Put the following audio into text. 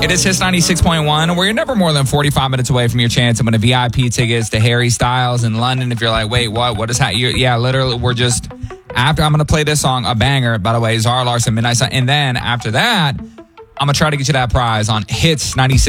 It is Hits 96.1, where you're never more than 45 minutes away from your chance to win a VIP tickets to Harry Styles in London. If you're like, wait, what? What is that? Yeah, literally, we're just, after I'm going to play this song, a banger, by the way, Zara Larsson, Midnight Sun. And then after that, I'm going to try to get you that prize on Hits 96.